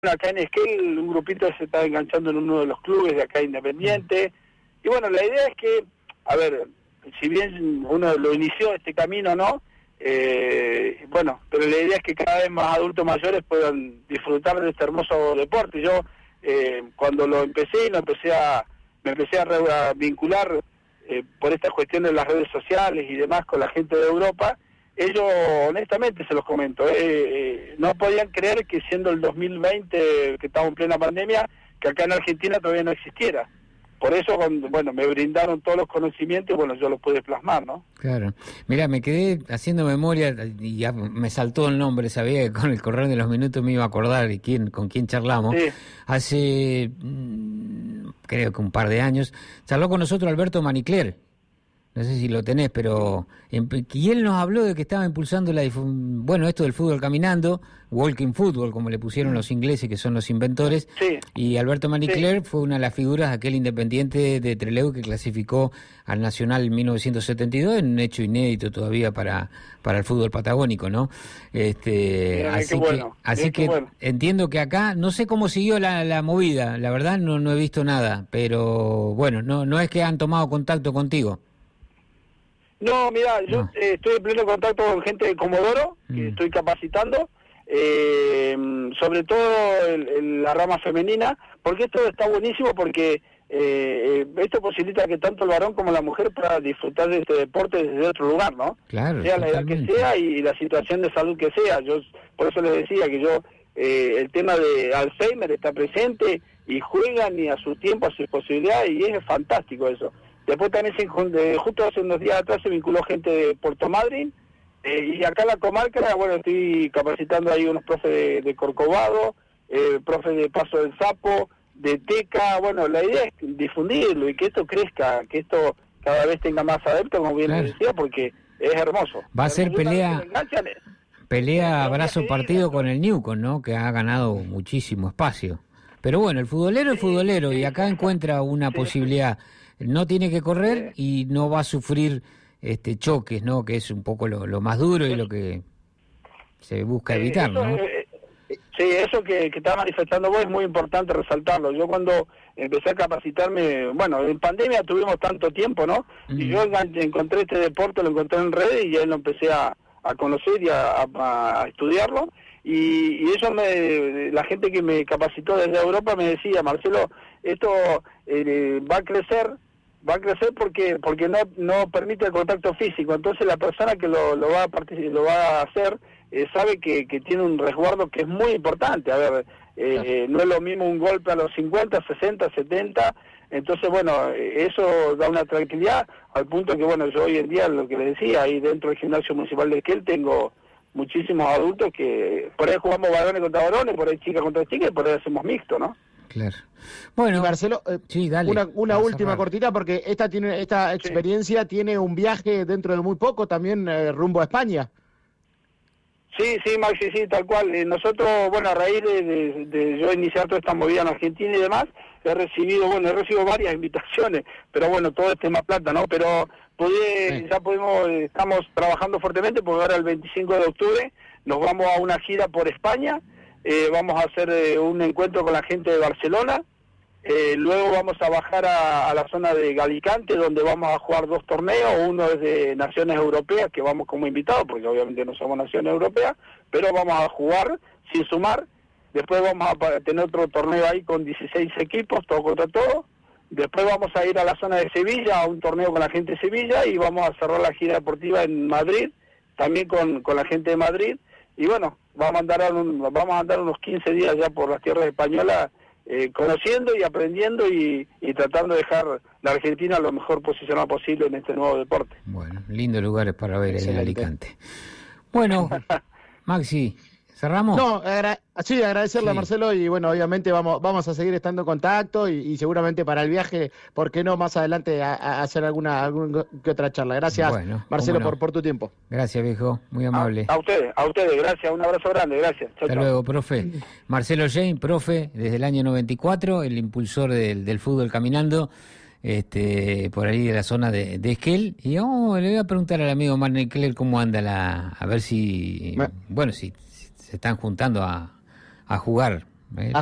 acá en Esquel un grupito se está enganchando en uno de los clubes de acá Independiente. Y bueno, la idea es que, a ver, si bien uno lo inició este camino, ¿no? Bueno, pero la idea es que cada vez más adultos mayores puedan disfrutar de este hermoso deporte. Yo, cuando lo empecé, me empecé a vincular por estas cuestiones de las redes sociales y demás con la gente de Europa. Ellos, honestamente, se los comento, no podían creer que siendo el 2020, que estamos en plena pandemia, que acá en Argentina todavía no existiera. Por eso, bueno, me brindaron todos los conocimientos y, bueno, yo los pude plasmar, ¿no? Claro. Mirá, me quedé haciendo memoria y ya me saltó el nombre, sabía que con el correr de los minutos me iba a acordar de con quién charlamos. Sí. Hace, creo que un par de años, charló con nosotros Alberto Manicler. No sé si lo tenés, pero... Y él nos habló de que estaba impulsando esto del fútbol caminando, walking football, como le pusieron los ingleses, que son los inventores. Sí. Y Alberto Manicler fue una de las figuras de aquel Independiente de Trelew que clasificó al Nacional en 1972, en un hecho inédito todavía para el fútbol patagónico, ¿no? Así que entiendo que acá, no sé cómo siguió la movida, la verdad no he visto nada, pero bueno, no es que han tomado contacto contigo. No, mira, yo estoy en pleno contacto con gente de Comodoro, que estoy capacitando, sobre todo la rama femenina, porque esto está buenísimo, porque esto posibilita que tanto el varón como la mujer puedan disfrutar de este deporte desde otro lugar, ¿no? Claro, sea totalmente. La edad que sea y la situación de salud que sea. Yo por eso les decía que el tema de Alzheimer está presente y juegan y a su tiempo, a sus posibilidades, y es fantástico eso. Después también justo hace unos días atrás se vinculó gente de Puerto Madryn, y acá en la comarca, bueno, estoy capacitando ahí unos profes de Corcovado, profes de Paso del Sapo, de Teca. Bueno, la idea es difundirlo y que esto crezca, que esto cada vez tenga más adeptos, como bien les decía, porque es hermoso. Va a ser pelea abrazo partido con el Newcom, ¿no? Que ha ganado muchísimo espacio. Pero bueno, el futbolero es futbolero y acá encuentra una posibilidad. No tiene que correr y no va a sufrir choques, ¿no? Que es un poco lo más duro y lo que se busca evitar, ¿no? Sí, eso que estás manifestando vos es muy importante resaltarlo. Yo cuando empecé a capacitarme, bueno, en pandemia tuvimos tanto tiempo, ¿no? Y yo encontré este deporte, lo encontré en redes y ya lo empecé a conocer y a estudiarlo. Y eso la gente que me capacitó desde Europa me decía, Marcelo, esto va a crecer porque no permite el contacto físico. Entonces la persona que lo va a hacer sabe que tiene un resguardo que es muy importante. A ver, no es lo mismo un golpe a los 50, 60, 70. Entonces, bueno, eso da una tranquilidad al punto que, bueno, yo hoy en día, lo que les decía, ahí dentro del gimnasio municipal de Esquel tengo muchísimos adultos que por ahí jugamos varones contra varones, por ahí chicas contra chicas y por ahí hacemos mixto, ¿no? Claro. Bueno, y Marcelo, sí, dale, una última cortita, porque esta experiencia tiene un viaje dentro de muy poco también rumbo a España. Sí, Maxi, sí, tal cual. Nosotros, bueno, a raíz de yo iniciar toda esta movida en Argentina y demás, he recibido varias invitaciones, pero bueno, todo es tema plata, ¿no? Pero estamos trabajando fuertemente porque ahora el 25 de octubre nos vamos a una gira por España. Vamos a hacer un encuentro con la gente de Barcelona, luego vamos a bajar a la zona de Alicante, donde vamos a jugar 2 torneos, uno es de Naciones Europeas, que vamos como invitados, porque obviamente no somos Naciones Europeas, pero vamos a jugar sin sumar. Después vamos a tener otro torneo ahí con 16 equipos, todo contra todo. Después vamos a ir a la zona de Sevilla, a un torneo con la gente de Sevilla, y vamos a cerrar la gira deportiva en Madrid, también con la gente de Madrid. Y bueno, vamos a andar unos 15 días ya por las tierras españolas, conociendo y aprendiendo y tratando de dejar la Argentina lo mejor posicionada posible en este nuevo deporte. Bueno, lindos lugares para ver en Alicante. Bueno, Maxi, ¿cerramos? No, agradecerle a Marcelo y bueno, obviamente vamos a seguir estando en contacto y seguramente para el viaje, ¿por qué no más adelante a hacer alguna que otra charla? Gracias, Marcelo, por tu tiempo. Gracias, viejo, muy amable. A ustedes, gracias, un abrazo grande, gracias. Hasta luego, profe. Marcelo Jain, profe, desde el año 94, el impulsor del fútbol caminando, por ahí de la zona de Esquel. Y le voy a preguntar al amigo Manicler cómo anda a ver si, si se están juntando a jugar Mira.